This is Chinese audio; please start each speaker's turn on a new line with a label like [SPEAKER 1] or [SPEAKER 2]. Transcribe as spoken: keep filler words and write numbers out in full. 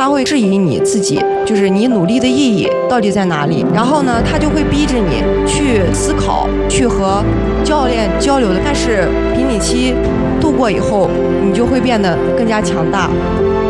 [SPEAKER 1] 他会质疑你自己，就是你努力的意义到底在哪里。然后呢，他就会逼着你去思考，去和教练交流的。但是平顶期度过以后，你就会变得更加强大。